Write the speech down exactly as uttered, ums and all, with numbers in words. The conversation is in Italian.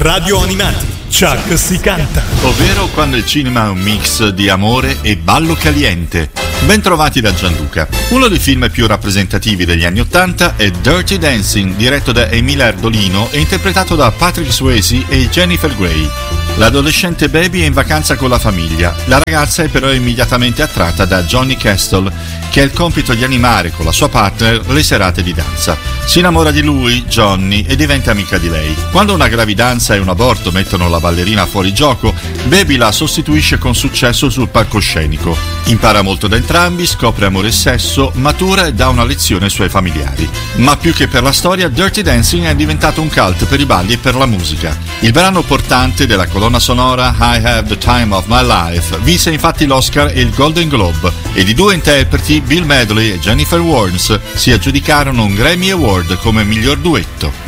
Radio Animati, Chuck si canta. Ovvero quando il cinema è un mix di amore e ballo caliente. Bentrovati da Gianluca. Uno dei film più rappresentativi degli anni Ottanta è Dirty Dancing, diretto da Emile Ardolino e interpretato da Patrick Swayze e Jennifer Grey. L'adolescente Baby è in vacanza con la famiglia. La ragazza è però immediatamente attratta da Johnny Castle, che ha il compito di animare con la sua partner le serate di danza. Si innamora di lui, Johnny, e diventa amica di lei. Quando una gravidanza e un aborto mettono la ballerina fuori gioco, Baby la sostituisce con successo sul palcoscenico. Impara molto da entrambi, scopre amore e sesso, matura e dà una lezione ai suoi familiari. Ma più che per la storia, Dirty Dancing è diventato un cult per i balli e per la musica. Il brano portante della colonna sonora I Have the Time of My Life vinse infatti l'Oscar e il Golden Globe, ed i due interpreti, Bill Medley e Jennifer Warnes, si aggiudicarono un Grammy Award come miglior duetto.